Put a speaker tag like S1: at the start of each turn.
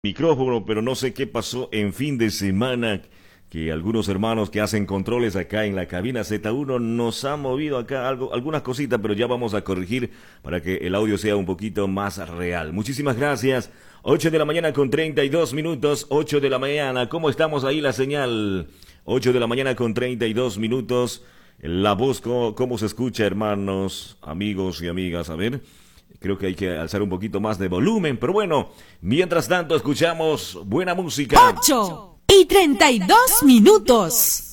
S1: micrófono, pero no sé qué pasó en fin de semana, que algunos hermanos que hacen controles acá en la cabina Z1 nos han movido acá algunas cositas, pero ya vamos a corregir para que el audio sea un poquito más real. Muchísimas gracias. 8 de la mañana con 32 minutos, 8 de la mañana, ¿cómo estamos ahí la señal? 8 de la mañana con 32 minutos, la voz, ¿cómo se escucha, hermanos, amigos y amigas? A ver. Creo que hay que alzar un poquito más de volumen, pero bueno, mientras tanto escuchamos buena música.
S2: 8:32 minutos.